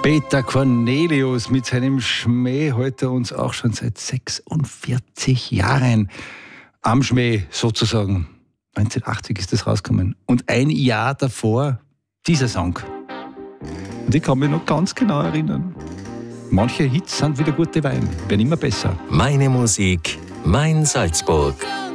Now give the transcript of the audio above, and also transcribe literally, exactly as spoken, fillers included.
Peter Cornelius mit seinem Schmäh heute uns auch schon seit sechsundvierzig Jahren am Schmäh sozusagen. neunzehnhundertachtzig ist das rausgekommen. Und ein Jahr davor dieser Song. Und ich kann mich noch ganz genau erinnern. Manche Hits sind wieder gute Wein, werden immer besser. Meine Musik, mein Salzburg.